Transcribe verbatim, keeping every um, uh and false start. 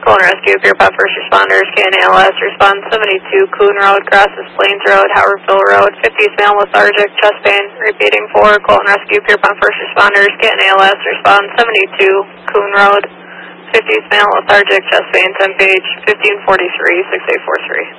Colon Rescue, Pierpont First Responders, K N A L S, respond seventy-two, Coon Road, crosses Plains Road, Howardville Road, fifties male lethargic, chest pain, repeating four, Colon Rescue, Pierpont First Responders, K N A L S, respond seventy-two, Coon Road, fifties male lethargic, chest pain, ten page, fifteen forty-three, six eight four three.